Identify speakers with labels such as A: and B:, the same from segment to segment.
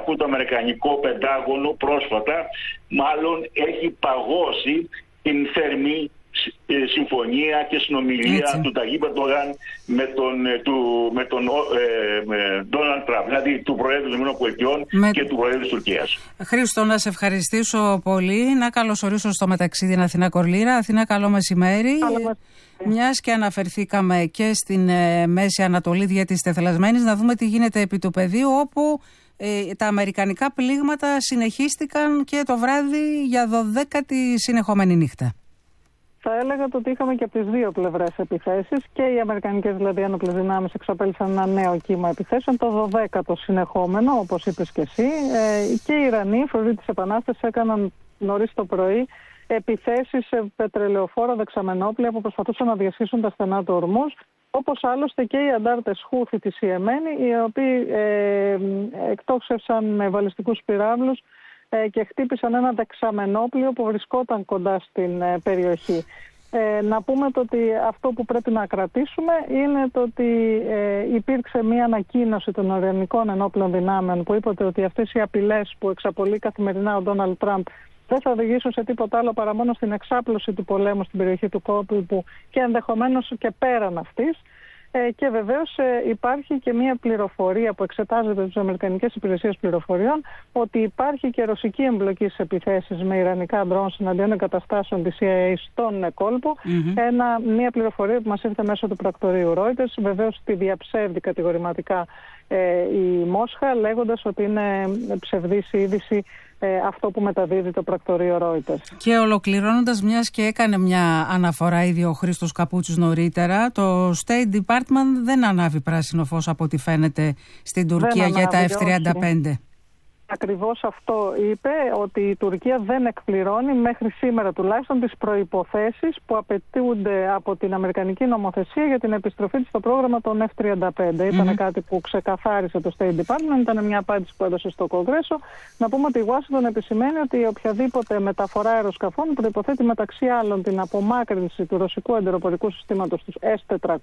A: που το Αμερικανικό Πεντάγωνο πρόσφατα μάλλον έχει παγώσει την θερμή συμφωνία και συνομιλία του Ταγίπ Ερντογάν με τον Ντόναλντ Τραμπ, δηλαδή του Προέδρου των ΗΠΑ και του Προέδρου της Τουρκίας.
B: Χρήστο, να σε ευχαριστήσω πολύ. Να καλωσορίσω στο μεταξύ την Αθηνά Κορλήρα. Αθηνά, καλό μεσημέρι. Μιας και αναφερθήκαμε και στην Μέση Ανατολή διατιστεθελασμένης, να δούμε τι γίνεται επί του πεδίου, όπου τα αμερικανικά πλήγματα συνεχίστηκαν και το βράδυ για 12η συνεχόμενη νύχτα.
C: Θα έλεγα ότι είχαμε και από τις δύο πλευρές επιθέσεις, και οι αμερικανικές δηλαδή ένοπλες δυνάμεις εξαπέλυσαν ένα νέο κύμα επιθέσεων, το 12ο συνεχόμενο, όπως είπες και εσύ, και οι Ιρανοί, φορεί της Επανάστασης, έκαναν νωρίς το πρωί επιθέσεις σε πετρελαιοφόρα δεξαμενόπλια που προσπαθούσαν να διασχίσουν τα στενά του Ορμούζ, όπως άλλωστε και οι αντάρτες Χούθη της Ιεμένη, οι οποίοι εκτόξευσαν με βαλιστικούς πυράβλους και χτύπησαν ένα δεξαμενόπλιο που βρισκόταν κοντά στην περιοχή. Να πούμε το ότι αυτό που πρέπει να κρατήσουμε είναι το ότι υπήρξε μια ανακοίνωση των Ιρανικών ενόπλων δυνάμεων που είπε ότι αυτές οι απειλές που εξαπολύει καθημερινά ο Ντόναλντ Τραμπ δεν θα οδηγήσουν σε τίποτα άλλο παρά μόνο στην εξάπλωση του πολέμου στην περιοχή του κόλπου και ενδεχομένως και πέραν αυτής. Και βεβαίως υπάρχει και μια πληροφορία που εξετάζεται από τις Αμερικανικές Υπηρεσίες Πληροφοριών, ότι υπάρχει και ρωσική εμπλοκή στις επιθέσεις με ιρανικά ντρόουν εναντίον εγκαταστάσεων της CIA στον κόλπο. Μια πληροφορία που μας ήρθε μέσω του πρακτορείου Reuters. Βεβαίως τη διαψεύδει κατηγορηματικά η Μόσχα, λέγοντας ότι είναι ψευδής είδηση αυτό που μεταδίδει το πρακτορείο Reuters.
B: Και ολοκληρώνοντας, μιας και έκανε μια αναφορά ήδη ο Χρήστος Καπούτσης νωρίτερα, το State Department δεν ανάβει πράσινο φως από ό,τι φαίνεται στην Τουρκία για τα F-35.
C: Ακριβώς αυτό είπε, ότι η Τουρκία δεν εκπληρώνει μέχρι σήμερα τουλάχιστον τις προϋποθέσεις που απαιτούνται από την Αμερικανική νομοθεσία για την επιστροφή της στο πρόγραμμα των F-35. Ήταν κάτι που ξεκαθάρισε το State Department, ήταν μια απάντηση που έδωσε στο Κογκρέσο. Να πούμε ότι η Ουάσιγκτον επισημαίνει ότι οποιαδήποτε μεταφορά αεροσκαφών προϋποθέτει μεταξύ άλλων την απομάκρυνση του ρωσικού εντεροπορικού συστήματος του S-400,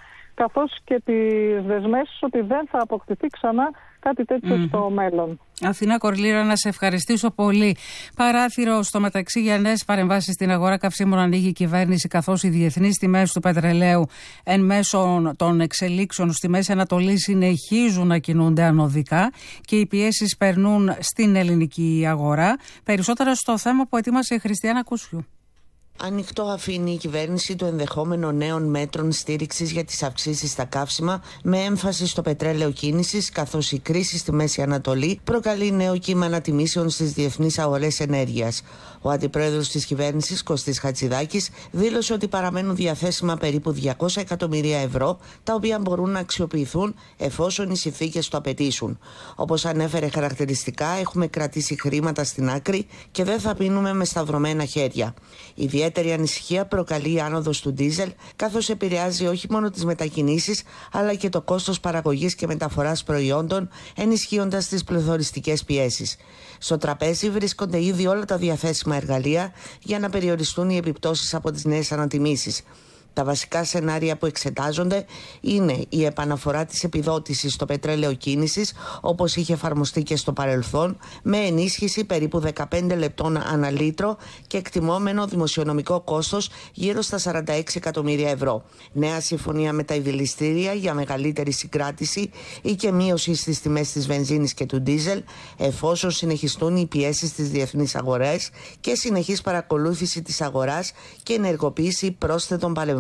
C: καθώς και τις δεσμεύσεις ότι δεν θα αποκτηθεί ξανά κάτι τέτοιο στο μέλλον.
B: Αθηνά Κορλήρα, να σε ευχαριστήσω πολύ. Παράθυρο στο μεταξύ για νέες παρεμβάσεις στην αγορά καυσίμων ανοίγει η κυβέρνηση, καθώς οι διεθνείς τιμές του πετρελαίου εν μέσω των εξελίξεων στη Μέση Ανατολή συνεχίζουν να κινούνται ανωδικά και οι πιέσεις περνούν στην ελληνική αγορά. Περισσότερα στο θέμα που ετοίμασε η Χριστιανά Κούσιου.
D: Ανοιχτό αφήνει η κυβέρνηση το ενδεχόμενο νέων μέτρων στήριξης για τις αυξήσεις στα καύσιμα, με έμφαση στο πετρέλαιο κίνησης, καθώς η κρίση στη Μέση Ανατολή προκαλεί νέο κύμα ανατιμήσεων στις διεθνείς αγορές ενέργειας. Ο αντιπρόεδρος της κυβέρνησης, Κωστής Χατζηδάκης, δήλωσε ότι παραμένουν διαθέσιμα περίπου 200 εκατομμύρια ευρώ, τα οποία μπορούν να αξιοποιηθούν εφόσον οι συνθήκες το απαιτήσουν. Όπως ανέφερε χαρακτηριστικά, έχουμε κρατήσει χρήματα στην άκρη και δεν θα πίνουμε με σταυρωμένα χέρια. Ιδιαίτερη ανησυχία προκαλεί η άνοδος του ντίζελ, καθώς επηρεάζει όχι μόνο τις μετακινήσεις, αλλά και το κόστος παραγωγής και μεταφοράς προϊόντων, ενισχύοντας τις πληθωριστικές πιέσεις. Στο τραπέζι βρίσκονται ήδη όλα τα διαθέσιμα εργαλεία για να περιοριστούν οι επιπτώσεις από τις νέες ανατιμήσεις. Τα βασικά σενάρια που εξετάζονται είναι η επαναφορά της επιδότησης στο πετρέλαιο κίνησης, όπως είχε εφαρμοστεί και στο παρελθόν, με ενίσχυση περίπου 15 λεπτών ανά λίτρο και εκτιμόμενο δημοσιονομικό κόστος γύρω στα 46 εκατομμύρια ευρώ. Νέα συμφωνία με τα ειδηλιστήρια για μεγαλύτερη συγκράτηση ή και μείωση στις τιμές της βενζίνης και του ντίζελ, εφόσον συνεχιστούν οι πιέσεις στις διεθνείς αγορές, και συνεχής παρακολούθηση της αγοράς και ενεργοποίηση πρόσθετων παρεμβάσεων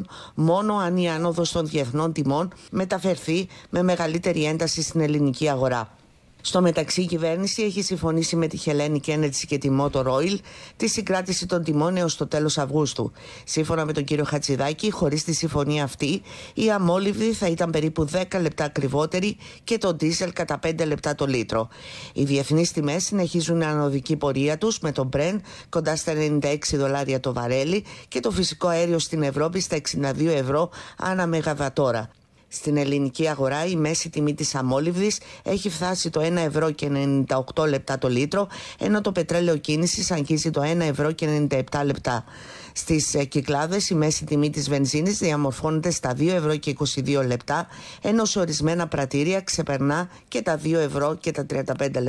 D: μόνο αν η άνοδος των διεθνών τιμών μεταφερθεί με μεγαλύτερη ένταση στην ελληνική αγορά. Στο μεταξύ, η κυβέρνηση έχει συμφωνήσει με τη Hellenic Energy και τη Motor Oil τη συγκράτηση των τιμών έως το τέλος Αυγούστου. Σύμφωνα με τον κύριο Χατζηδάκη, χωρίς τη συμφωνία αυτή, η αμόλυβδη θα ήταν περίπου 10 λεπτά ακριβότερη και το ντίζελ κατά 5 λεπτά το λίτρο. Οι διεθνείς τιμές συνεχίζουν ανωδική πορεία τους, με το Brent κοντά στα $96 το βαρέλι και το φυσικό αέριο στην Ευρώπη στα 62 ευρώ ανά μεγαβατόρα. Στην ελληνική αγορά η μέση τιμή της αμόλυβδης έχει φτάσει το 1 ευρώ και 98 λεπτά το λίτρο, ενώ το πετρέλαιο κίνησης αγγίζει το 1 ευρώ και 97 λεπτά. Στις Κυκλάδες η μέση τιμή της βενζίνης διαμορφώνεται στα 2 ευρώ και 22 λεπτά, ενώ σε ορισμένα πρατήρια ξεπερνά και τα 2 ευρώ και τα 35 λεπτά.